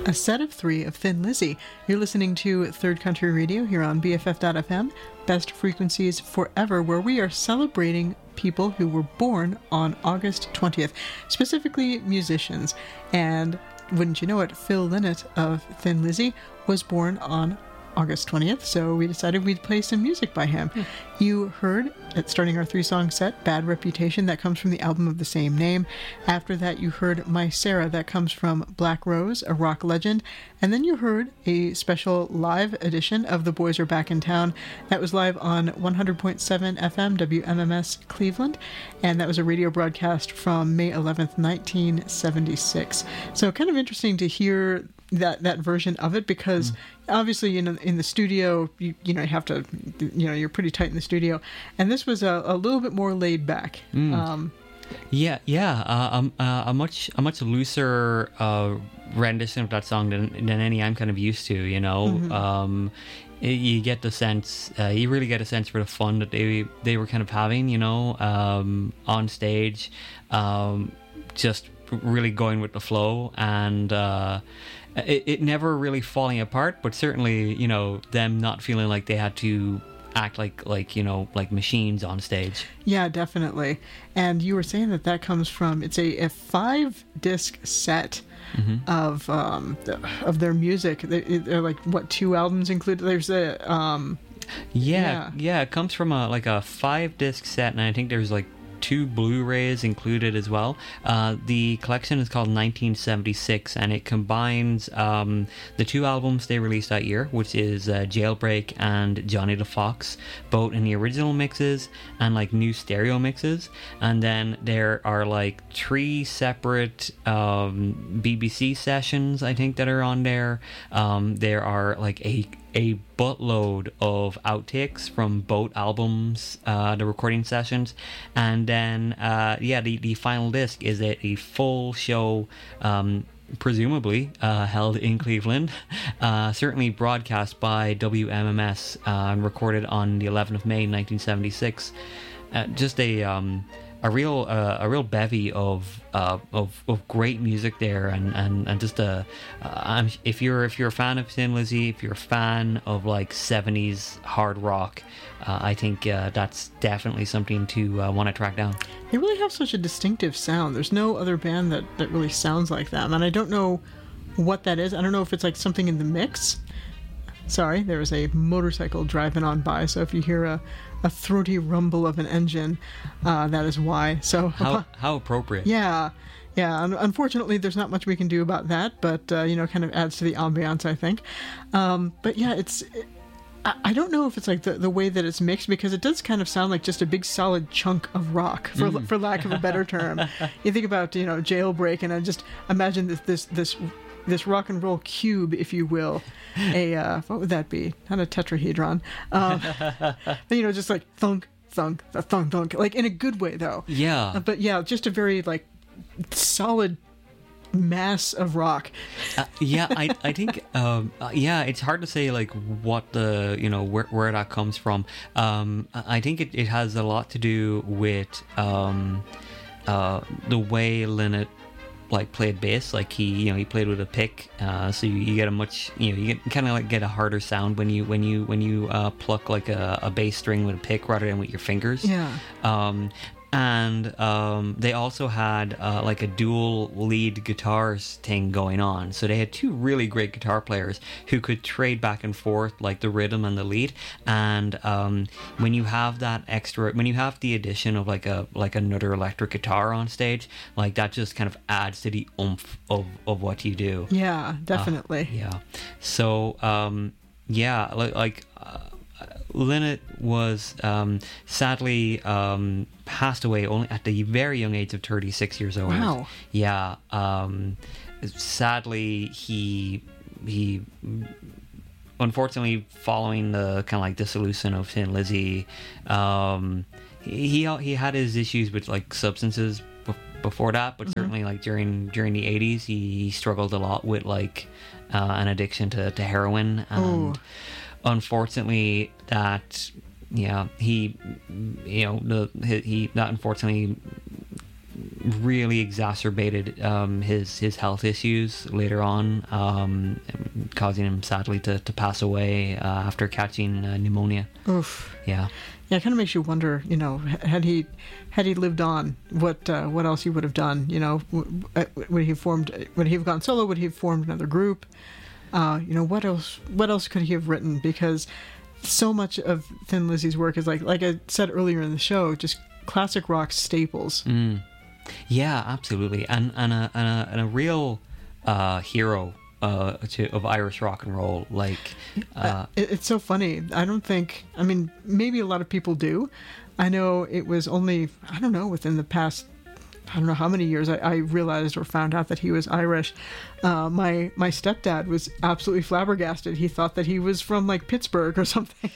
A set of three of Thin Lizzy. You're listening to Third Country Radio here on BFF.FM, best frequencies forever, where we are celebrating people who were born on August 20th, specifically musicians. And wouldn't you know it, Phil Lynott of Thin Lizzy was born on August 20th, so we decided we'd play some music by him. You heard, at starting our three-song set, Bad Reputation, that comes from the album of the same name. After that, you heard My Sarah, that comes from Black Rose, a rock legend. And then you heard a special live edition of The Boys Are Back in Town. That was live on 100.7 FM, WMMS Cleveland, and that was a radio broadcast from May 11th, 1976. So kind of interesting to hear that version of it, because obviously, in the studio, you have to, you're pretty tight in the studio, and this was a little bit more laid back. A much looser rendition of that song than any I'm kind of used to. You get the sense, you really get a sense for the fun that they were kind of having, on stage, just really going with the flow, and it never really falling apart, but certainly, them not feeling like they had to act like machines on stage. Yeah, definitely. And you were saying that comes from, it's a 5-disc set of their music. They're like, what, 2 albums included? There's a it comes from a 5-disc set, and I think there's 2 Blu-rays included as well. The collection is called 1976, and it combines the 2 albums they released that year, which is Jailbreak and Johnny the Fox, both in the original mixes and new stereo mixes. And then there are 3 separate BBC sessions, I think, that are on there. There are a buttload of outtakes from both albums, the recording sessions, and then the final disc is a full show, presumably held in Cleveland, certainly broadcast by WMMS, and recorded on the 11th of May 1976. Just a real bevy of great music there, and just if you're a fan of Thin Lizzy, if you're a fan of 70s hard rock, I think that's definitely something to want to track down. They really have such a distinctive sound. There's no other band that really sounds like them, and I don't know what that is. I don't know if it's something in the mix. Sorry, there was a motorcycle driving on by, so if you hear a throaty rumble of an engine, that is why. So how appropriate. Yeah. Unfortunately, there's not much we can do about that, but kind of adds to the ambiance, I think. But yeah, I don't know if it's the way that it's mixed, because it does kind of sound like just a big solid chunk of rock, for lack of a better term. You think about Jailbreak, and I just imagine this rock and roll cube, if you will, what would that be? Not a tetrahedron. But, just thunk, thunk, thunk, thunk, in a good way, though. Yeah. But yeah, just a very solid mass of rock. I think it's hard to say what the where that comes from. I think it has a lot to do with the way Lynott played bass. He played with a pick, so you get a much you get a harder sound when you pluck a bass string with a pick rather than with your fingers. And they also had a dual lead guitars thing going on, so they had 2 really great guitar players who could trade back and forth the rhythm and the lead. And when you have the addition of another electric guitar on stage, that just kind of adds to the oomph of what you do. Yeah, definitely. So Lynott was sadly passed away only at the very young age of 36 years old. Wow. Yeah. Sadly, he unfortunately, following the kind of dissolution of Thin Lizzy, he had his issues with substances before that, but certainly during the 80s, he struggled a lot with an addiction to heroin. And unfortunately, that unfortunately really exacerbated his health issues later on, causing him sadly to pass away after catching pneumonia. Oof. Yeah. Yeah, it kind of makes you wonder, you know, had he lived on, what else he would have done? You know, would he have gone solo? Would he have formed another group? You know, what else could he have written? Because so much of Thin Lizzy's work is like I said earlier in the show, just classic rock staples. Yeah, absolutely, and a real hero of Irish rock and roll. Like, it's so funny. I mean, maybe a lot of people do. I know it was only, I don't know, within the past, I don't know how many years I realized or found out that he was Irish. My stepdad was absolutely flabbergasted. He thought that he was from like Pittsburgh or something.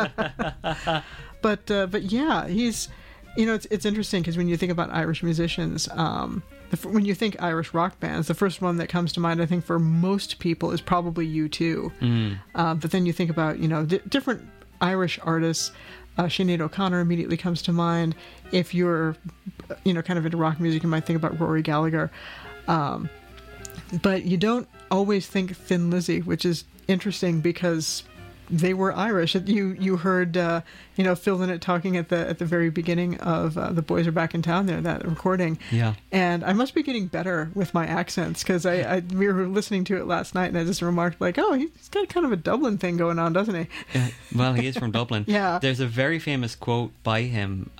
But yeah, he's, you know, it's interesting because when you think about Irish musicians, when you think Irish rock bands, the first one that comes to mind, I think for most people, is probably U2. But then you think about, you know, different Irish artists. Sinead O'Connor immediately comes to mind. If you're, you know, kind of into rock music, you might think about Rory Gallagher. But you don't always think Thin Lizzy, which is interesting because they were Irish. You heard, you know, Phil Lynott talking at the very beginning of The Boys Are Back in Town there, that recording. Yeah. And I must be getting better with my accents because we were listening to it last night and I just remarked like, oh, he's got kind of a Dublin thing going on, doesn't he? Yeah. Well, he is from Dublin. Yeah. There's a very famous quote by him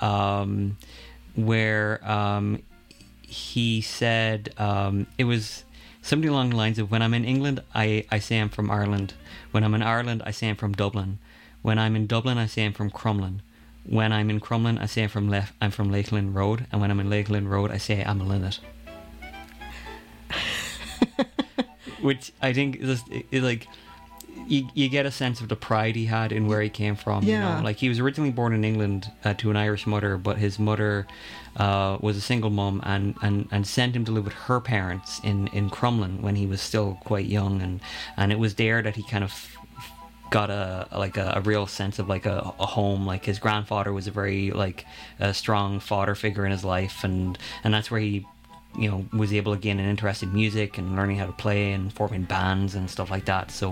where he said, it was something along the lines of, when I'm in England, I say I'm from Ireland. When I'm in Ireland, I say I'm from Dublin. When I'm in Dublin, I say I'm from Crumlin. When I'm in Crumlin, I say I'm from Lakeland Road. And when I'm in Lakeland Road, I say I'm a Linnet. Which I think is like, you get a sense of the pride he had in where he came from. Yeah. You know? Like, he was originally born in England to an Irish mother, but his mother was a single mum and sent him to live with her parents in Crumlin when he was still quite young, and it was there that he kind of got a real sense of like a home. Like, his grandfather was a very like a strong father figure in his life, and that's where he, you know, was able to gain an interest in music and learning how to play and forming bands and stuff like that. So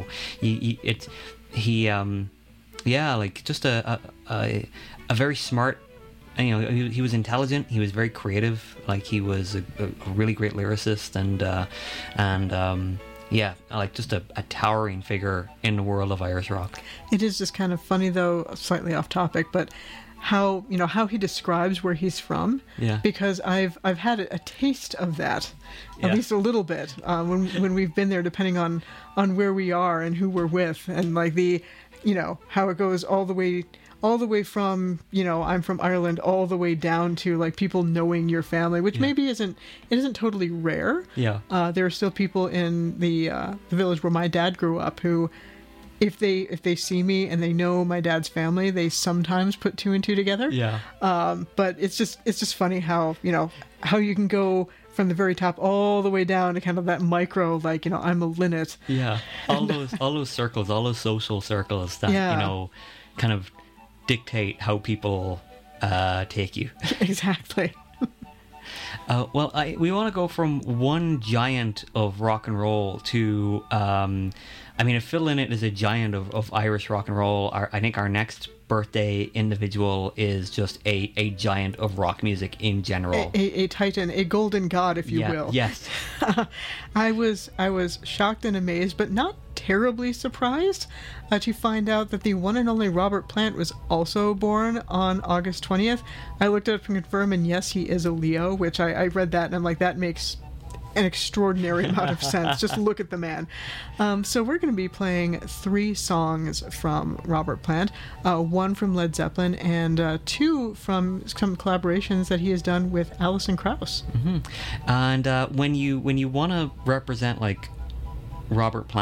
like just a very smart, you know, he was intelligent, he was very creative, like he was a really great lyricist, and yeah, like just a towering figure in the world of Irish rock. It is just kind of funny though, slightly off topic, but how he describes where he's from. Yeah. Because I've had a taste of that, Yeah. at least a little bit, when we've been there, depending on where we are and who we're with, and like the, you know, how it goes all the way from, you know, I'm from Ireland, all the way down to like people knowing your family, which maybe isn't totally rare. Yeah. There are still people in the village where my dad grew up who, if they see me and they know my dad's family, they sometimes put two and two together. Yeah. But it's just funny how, you know, how you can go from the very top all the way down to kind of that micro, like, you know, I'm a Linnet. Yeah. All those circles, all those social circles that, Yeah. you know, kind of dictate how people take you. Exactly. Well, we want to go from one giant of rock and roll to, I mean, if Phil Lynott is a giant of Irish rock and roll, I think our next birthday individual is just a giant of rock music in general. A titan, a golden god, if you will. Yes. I was shocked and amazed, but not terribly surprised to find out that the one and only Robert Plant was also born on August 20th. I looked it up and confirmed, and yes, he is a Leo, which I read that and I'm like, that makes an extraordinary amount of sense. Just look at the man. So we're going to be playing 3 songs from Robert Plant, 1 from Led Zeppelin, and 2 from some collaborations that he has done with Alison Krauss. Mm-hmm. And when you want to represent like Robert Plant,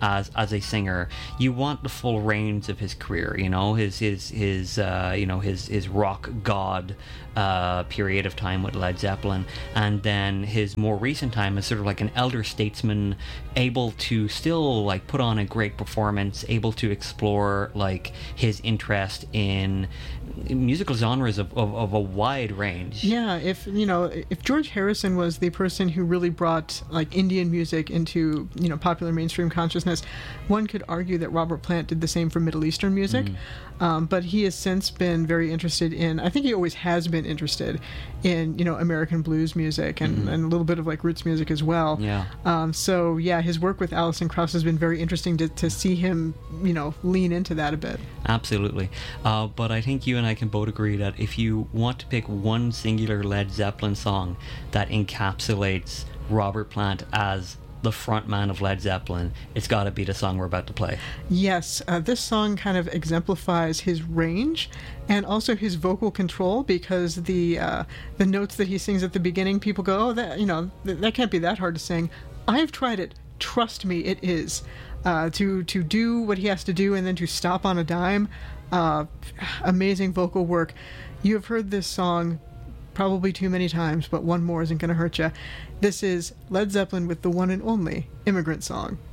as a singer. You want the full range of his career, you know, his rock god period of time with Led Zeppelin, and then his more recent time as sort of like an elder statesman, able to still like put on a great performance, able to explore like his interest in musical genres of a wide range. Yeah, if George Harrison was the person who really brought like Indian music into popular mainstream consciousness, one could argue that Robert Plant did the same for Middle Eastern music. But he has since been very interested in, I think he always has been interested in, American blues music and a little bit of like roots music as well. Yeah. So yeah, his work with Alison Krauss has been very interesting to see him, lean into that a bit. Absolutely. But I think you and I can both agree that if you want to pick one singular Led Zeppelin song that encapsulates Robert Plant as the front man of Led Zeppelin, it's got to be the song we're about to play. Yes, this song kind of exemplifies his range and also his vocal control, because the notes that he sings at the beginning, people go, oh, that can't be that hard to sing. I've tried it. Trust me, it is. To do what he has to do and then to stop on a dime, amazing vocal work. You have heard this song probably too many times, but one more isn't going to hurt you. This is Led Zeppelin with the one and only Immigrant Song.